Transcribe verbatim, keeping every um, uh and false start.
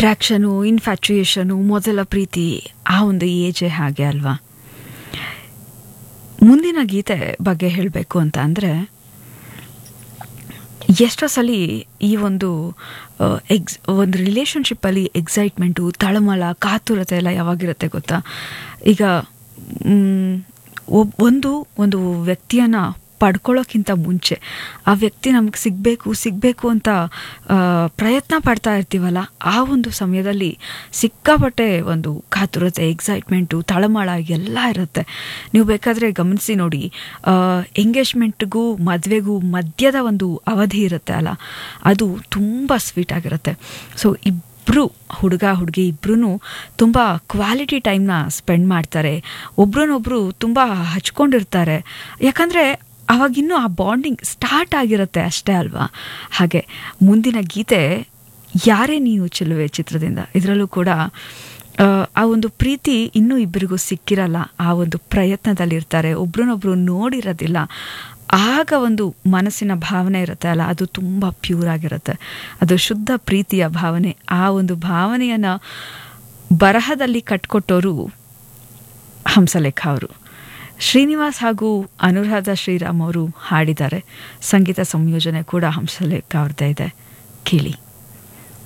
Attraction, ಇನ್ಫ್ಯಾಚುಯೇಷನು, ಮೊದಲ ಪ್ರೀತಿ, ಆ ಒಂದು ಏಜೇ ಹಾಗೆ ಅಲ್ವಾ. ಮುಂದಿನ ಗೀತೆ ಬಗ್ಗೆ ಹೇಳಬೇಕು ಅಂತ ಅಂದರೆ, ಎಷ್ಟೋ ಸಲ ಈ ಒಂದು ಎಕ್ಸ್ ಒಂದು ರಿಲೇಷನ್ಶಿಪ್ಪಲ್ಲಿ ಎಕ್ಸೈಟ್ಮೆಂಟು, ತಳಮಳ, ಕಾತುರತೆ ಎಲ್ಲ ಯಾವಾಗಿರುತ್ತೆ ಗೊತ್ತಾ. ಈಗ ಒಬ್ ಒಂದು ಒಂದು ವ್ಯಕ್ತಿಯನ್ನು ಪಡ್ಕೊಳ್ಳೋಕ್ಕಿಂತ ಮುಂಚೆ ಆ ವ್ಯಕ್ತಿ ನಮಗೆ ಸಿಗಬೇಕು ಸಿಗಬೇಕು ಅಂತ ಪ್ರಯತ್ನ ಪಡ್ತಾ ಇರ್ತೀವಲ್ಲ, ಆ ಒಂದು ಸಮಯದಲ್ಲಿ ಸಿಕ್ಕಾಪಟ್ಟೆ ಒಂದು ಕಾತುರತೆ, ಎಕ್ಸೈಟ್ಮೆಂಟು, ತಳಮಳ ಎಲ್ಲ ಇರುತ್ತೆ. ನೀವು ಬೇಕಾದರೆ ಗಮನಿಸಿ ನೋಡಿ, ಎಂಗೇಜ್ಮೆಂಟ್ಗೂ ಮದುವೆಗೂ ಮಧ್ಯದ ಒಂದು ಅವಧಿ ಇರುತ್ತೆ ಅಲ್ಲ, ಅದು ತುಂಬ ಸ್ವೀಟ್ ಆಗಿರುತ್ತೆ. ಸೊ ಇಬ್ಬರು ಹುಡುಗ ಹುಡುಗಿ ಇಬ್ಬರೂ ತುಂಬ ಕ್ವಾಲಿಟಿ ಟೈಮ್ನ ಸ್ಪೆಂಡ್ ಮಾಡ್ತಾರೆ, ಒಬ್ರನ್ನೊಬ್ರು ತುಂಬ ಹಚ್ಕೊಂಡಿರ್ತಾರೆ. ಯಾಕಂದರೆ ಅವಾಗಿನ್ನೂ ಆ ಬಾಂಡಿಂಗ್ ಸ್ಟಾರ್ಟ್ ಆಗಿರುತ್ತೆ ಅಷ್ಟೇ ಅಲ್ವಾ. ಹಾಗೆ ಮುಂದಿನ ಗೀತೆ ಯಾರೇ ನೀವು ಚೆಲುವೆ ಚಿತ್ರದಿಂದ. ಇದರಲ್ಲೂ ಕೂಡ ಆ ಒಂದು ಪ್ರೀತಿ ಇನ್ನೂ ಇಬ್ಬರಿಗೂ ಸಿಕ್ಕಿರಲ್ಲ, ಆ ಒಂದು ಪ್ರಯತ್ನದಲ್ಲಿರ್ತಾರೆ, ಒಬ್ರನ್ನೊಬ್ರು ನೋಡಿರೋದಿಲ್ಲ. ಆಗ ಒಂದು ಮನಸ್ಸಿನ ಭಾವನೆ ಇರುತ್ತೆ ಅಲ್ಲ, ಅದು ತುಂಬ ಪ್ಯೂರ್ ಆಗಿರುತ್ತೆ, ಅದು ಶುದ್ಧ ಪ್ರೀತಿಯ ಭಾವನೆ. ಆ ಒಂದು ಭಾವನೆಯನ್ನು ಬರಹದಲ್ಲಿ ಕಟ್ಕೊಟ್ಟವರು ಹಂಸಲೇಖ ಅವರು. ಶ್ರೀನಿವಾಸ್ ಹಾಗೂ ಅನುರಾಧ ಶ್ರೀರಾಮ್ ಅವರು ಹಾಡಿದ್ದಾರೆ. ಸಂಗೀತ ಸಂಯೋಜನೆ ಕೂಡ ಹಂಸಲೇಖ ಅವ್ರದ್ದೇ ಇದೆ. ಕೇಳಿ.